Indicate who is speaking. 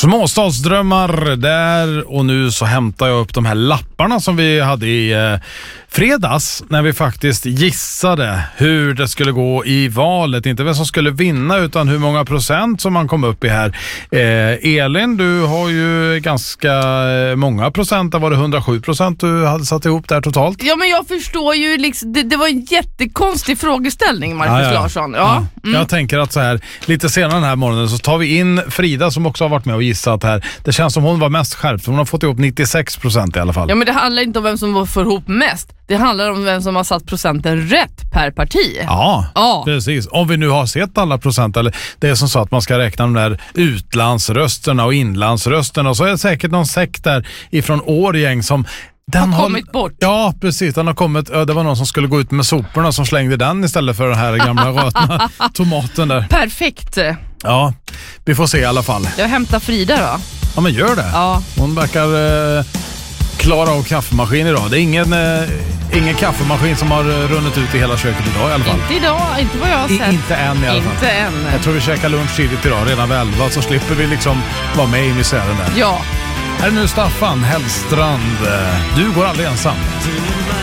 Speaker 1: Småstadsdrömmar där, och nu så hämtar jag upp de här lapparna som vi hade i fredags när vi faktiskt gissade hur det skulle gå i valet. Inte vem som skulle vinna utan hur många procent som man kom upp i här. Elin, du har ju ganska många procent. Var det 107% du hade satt ihop där totalt?
Speaker 2: Ja, men jag förstår ju liksom, det var en jättekonstig frågeställning, Marcus Larsson. Ja.
Speaker 1: Jag tänker att så här, lite senare den här morgonen så tar vi in Frida som också har varit med och gissat här. Det känns som hon var mest skärpt. Hon har fått ihop 96% i alla fall.
Speaker 2: Ja, men det handlar inte om vem som får ihop mest. Det handlar om vem som har satt procenten rätt per parti.
Speaker 1: Ja, precis. Om vi nu har sett alla procent, eller det är som så att man ska räkna de där utlandsrösterna och inlandsrösterna, och så är det säkert någon sekt där ifrån Årgäng som den
Speaker 2: har kommit bort.
Speaker 1: Ja, precis. Den har kommit. Det var någon som skulle gå ut med soporna som slängde den istället för den här gamla rötna tomaten där.
Speaker 2: Perfekt.
Speaker 1: Ja, vi får se i alla fall.
Speaker 2: Jag hämtar Frida då.
Speaker 1: Ja, men gör det.
Speaker 2: Ja.
Speaker 1: Hon verkar klara av kaffemaskin idag. Det är ingen kaffemaskin som har runnit ut i hela köket idag i alla fall.
Speaker 2: Inte idag, inte vad jag har sett.
Speaker 1: Inte än i alla fall.
Speaker 2: Inte än.
Speaker 1: Jag tror vi käkar lunch tidigt idag, redan vid 11, så slipper vi liksom vara med i misären där.
Speaker 2: Ja.
Speaker 1: Här är nu Staffan Hellstrand. Du går aldrig ensam.